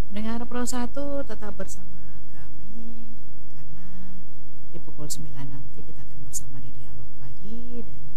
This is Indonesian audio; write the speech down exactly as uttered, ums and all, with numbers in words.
Pendengar Pro satu tetap bersama kami karena di pukul sembilan nanti kita akan bersama di dialog pagi dan